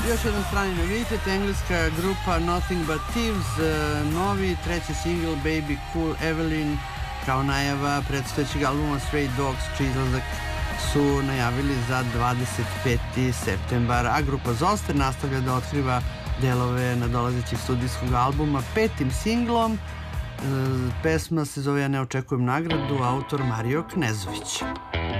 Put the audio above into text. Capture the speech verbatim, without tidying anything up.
Još jedan strani novitet, engleska grupa Nothing But Thieves, novi treći singl Baby Cool Evelyn kao najava predstojećeg albuma Stray Dogs, čiji izlazak su najavili za dvadeset peti septembar, a grupa Zoster nastavlja da otkriva delove nadolazećeg studijskog albuma petim singlom. Pesma se zove Ja ne očekujem nagradu, autor Mario Knezović.